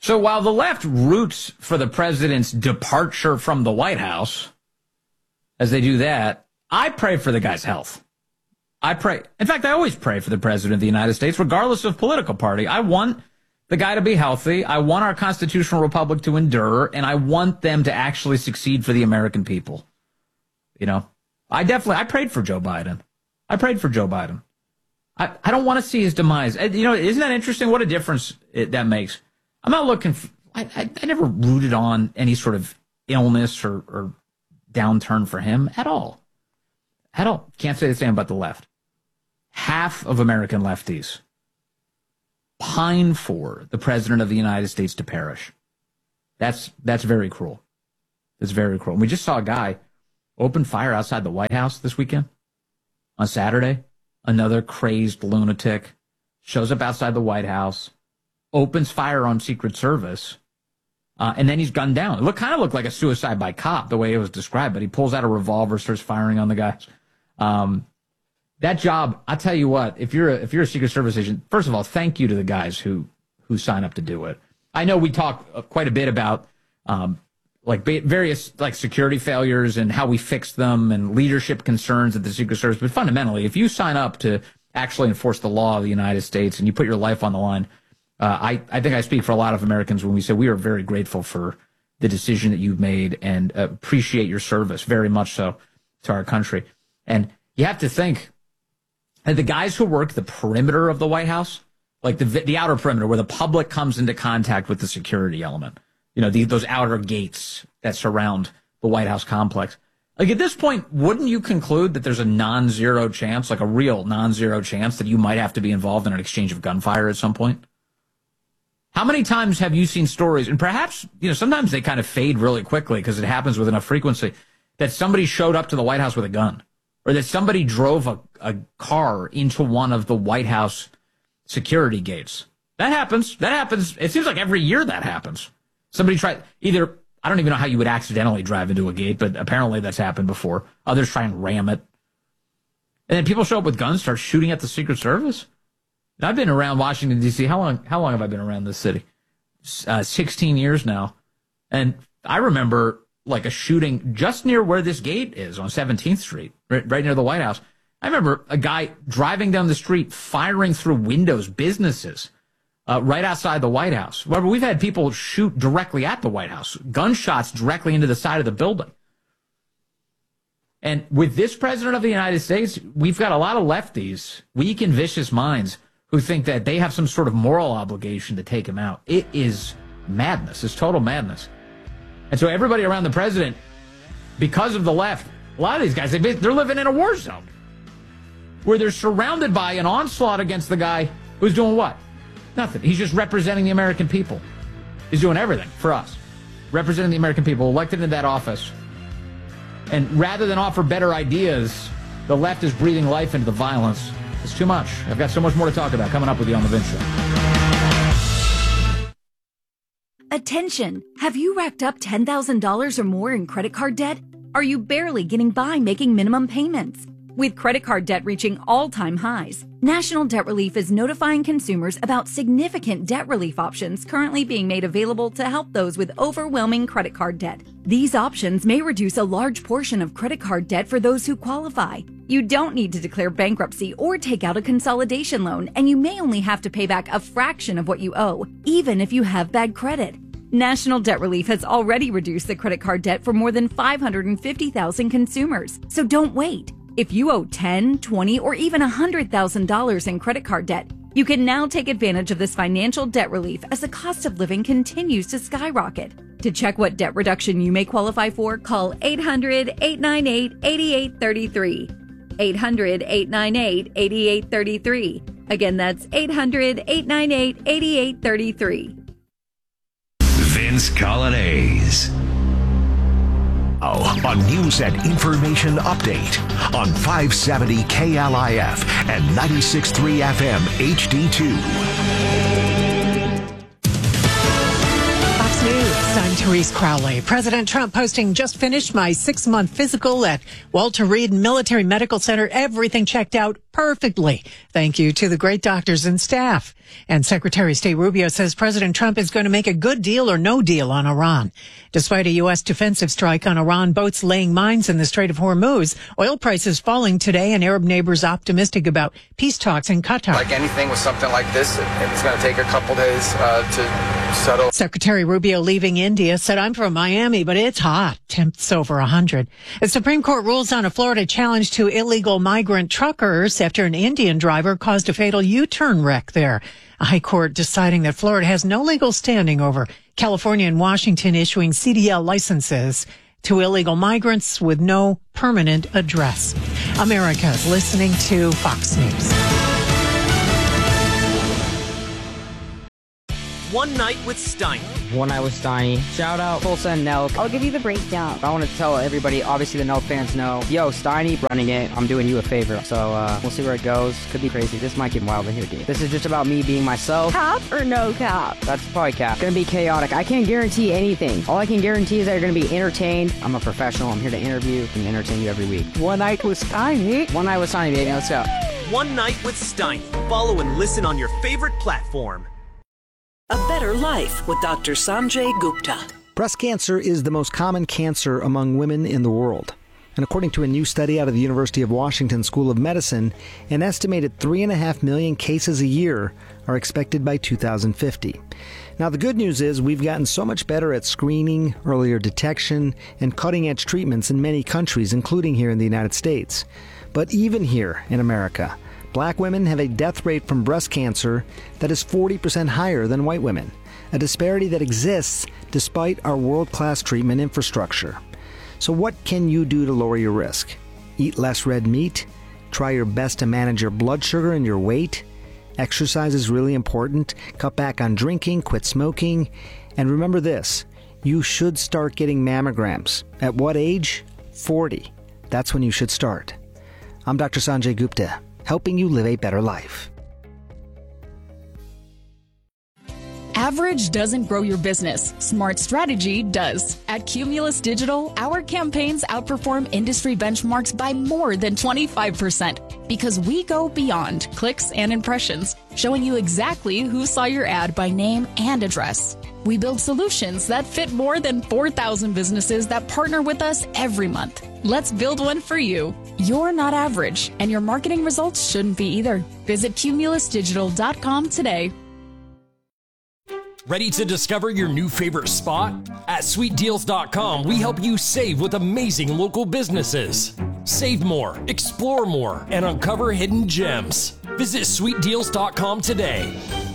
So while the left roots for the president's departure from the White House, as they do that, I pray for the guy's health. I pray. In fact, I always pray for the president of the United States, regardless of political party. I want the guy to be healthy. I want our constitutional republic to endure, and I want them to actually succeed for the American people. You know, I prayed for Joe Biden. I don't want to see his demise. You know, isn't that interesting? What a difference that makes. I'm not looking for, I never rooted on any sort of illness or downturn for him at all. Can't say the same about the left. Half of American lefties pine for the president of the United States to perish. That's very cruel. It's very cruel. And we just saw a guy open fire outside the White House this weekend on Saturday. Another crazed lunatic shows up outside the White House, opens fire on Secret Service, and then he's gunned down. It kind of looked like a suicide by cop, the way it was described, but he pulls out a revolver, starts firing on the guys. That job, I'll tell you what, if you're a Secret Service agent, first of all, thank you to the guys who sign up to do it. I know we talk quite a bit about various security failures and how we fix them and leadership concerns at the Secret Service, but fundamentally, if you sign up to actually enforce the law of the United States and you put your life on the line, I think I speak for a lot of Americans when we say we are very grateful for the decision that you've made and appreciate your service very much so to our country. And you have to think that the guys who work the perimeter of the White House, like the outer perimeter where the public comes into contact with the security element, you know, those outer gates that surround the White House complex. Like at this point, wouldn't you conclude that there's a non-zero chance, like a real non-zero chance that you might have to be involved in an exchange of gunfire at some point? How many times have you seen stories, and perhaps, you know, sometimes they kind of fade really quickly because it happens with enough frequency, that somebody showed up to the White House with a gun, or that somebody drove a car into one of the White House security gates? That happens. It seems like every year that happens. Somebody tried, either, I don't even know how you would accidentally drive into a gate, but apparently that's happened before. Others try and ram it. And then people show up with guns, start shooting at the Secret Service. And I've been around Washington, D.C. How long have I been around this city? 16 years now. And I remember like a shooting just near where this gate is on 17th Street, right near the White House. I remember a guy driving down the street, firing through windows, businesses, right outside the White House. Well, we've had people shoot directly at the White House, gunshots directly into the side of the building. And with this president of the United States, we've got a lot of lefties, weak and vicious minds, who think that they have some sort of moral obligation to take him out. It is madness. It's total madness. And so everybody around the president, because of the left, a lot of these guys, they're living in a war zone where they're surrounded by an onslaught against the guy who's doing what? Nothing. He's just representing the American people. He's doing everything for us. Representing the American people, elected into that office. And rather than offer better ideas, the left is breathing life into the violence. It's too much. I've got so much more to talk about coming up with you on The Vince Show. Attention! Have you racked up $10,000 or more in credit card debt? Are you barely getting by making minimum payments? With credit card debt reaching all-time highs, National Debt Relief is notifying consumers about significant debt relief options currently being made available to help those with overwhelming credit card debt. These options may reduce a large portion of credit card debt for those who qualify. You don't need to declare bankruptcy or take out a consolidation loan, and you may only have to pay back a fraction of what you owe, even if you have bad credit. National Debt Relief has already reduced the credit card debt for more than 550,000 consumers, so don't wait. If you owe $10,000, $20,000, or even $100,000 in credit card debt, you can now take advantage of this financial debt relief as the cost of living continues to skyrocket. To check what debt reduction you may qualify for, call 800-898-8833. 800-898-8833. Again, that's 800-898-8833. Vince Coglianese. A news and information update on 570 KLIF and 96.3 FM HD2. Fox News, time Therese Crowley. President Trump posting, just finished my 6-month physical at Walter Reed Military Medical Center. Everything checked out perfectly. Thank you to the great doctors and staff. And Secretary of State Rubio says President Trump is going to make a good deal or no deal on Iran. Despite a U.S. defensive strike on Iran boats laying mines in the Strait of Hormuz, oil prices falling today and Arab neighbors optimistic about peace talks in Qatar. Like anything with something like this, it's going to take a couple days to settle. Secretary Rubio leaving India said, I'm from Miami, but it's hot. Temps over 100. The Supreme Court rules on a Florida challenge to illegal migrant truckers after an Indian driver caused a fatal U-turn wreck there. A high court deciding that Florida has no legal standing over California and Washington issuing CDL licenses to illegal migrants with no permanent address. America's listening to Fox News. One Night with Steiny. One Night with Steiny. Shout out Tulsa and Nelk. I'll give you the breakdown. I want to tell everybody, obviously the Nelk fans know, yo, Steiny running it. I'm doing you a favor. So we'll see where it goes. Could be crazy. This might get wild in here, dude. This is just about me being myself. Cap or no cap? That's probably cap. Gonna be chaotic. I can't guarantee anything. All I can guarantee is that you're gonna be entertained. I'm a professional. I'm here to interview and entertain you every week. One Night with Steiny. One Night with Steiny, baby. Let's go. One Night with Steiny. Follow and listen on your favorite platform. A Better Life with Dr. Sanjay Gupta. Breast cancer is the most common cancer among women in the world. And according to a new study out of the University of Washington School of Medicine, an estimated 3.5 million cases a year are expected by 2050. Now, the good news is we've gotten so much better at screening, earlier detection, and cutting-edge treatments in many countries, including here in the United States. But even here in America, Black women have a death rate from breast cancer that is 40% higher than white women, a disparity that exists despite our world-class treatment infrastructure. So what can you do to lower your risk? Eat less red meat? Try your best to manage your blood sugar and your weight? Exercise is really important. Cut back on drinking, quit smoking. And remember this, you should start getting mammograms. At what age? 40. That's when you should start. I'm Dr. Sanjay Gupta, helping you live a better life. Average doesn't grow your business. Smart strategy does. At Cumulus Digital, our campaigns outperform industry benchmarks by more than 25% because we go beyond clicks and impressions, showing you exactly who saw your ad by name and address. We build solutions that fit more than 4,000 businesses that partner with us every month. Let's build one for you. You're not average, and your marketing results shouldn't be either. Visit cumulusdigital.com today. Ready to discover your new favorite spot? At sweetdeals.com, we help you save with amazing local businesses. Save more, explore more, and uncover hidden gems. Visit sweetdeals.com today.